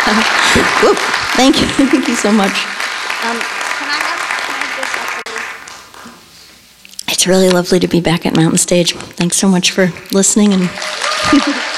Whoop, thank you. Thank you so much. Can I have this up for you? It's really lovely to be back at Mountain Stage. Thanks so much for listening and